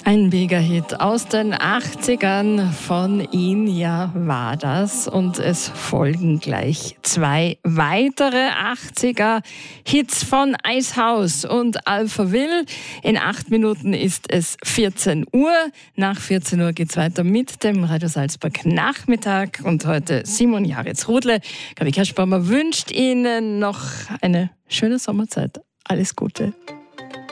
Ein Mega-Hit aus den 80ern von ihn, ja, war das. Und es folgen gleich 2 weitere 80er-Hits von Icehouse und Alphaville. In 8 Minuten ist es 14 Uhr. Nach 14 Uhr geht's weiter mit dem Radio Salzburg Nachmittag. Und heute Simon Jaritz-Rudle. Gabi Kerschbaumer wünscht Ihnen noch eine schöne Sommerzeit. Alles Gute.